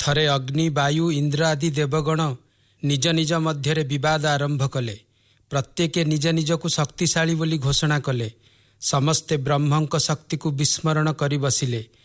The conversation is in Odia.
ଥରେ ଅଗ୍ନି, ବାୟୁ, ଇନ୍ଦ୍ର ଆଦି ଦେବଗଣ ନିଜ ନିଜ ମଧ୍ୟରେ ବିବାଦ ଆରମ୍ଭ କଲେ। ପ୍ରତ୍ୟେକେ ନିଜ ନିଜକୁ ଶକ୍ତିଶାଳୀ ବୋଲି ଘୋଷଣା କଲେ। ସମସ୍ତେ ବ୍ରହ୍ମଙ୍କ ଶକ୍ତିକୁ ବିସ୍ମରଣ କରି ବସିଲେ।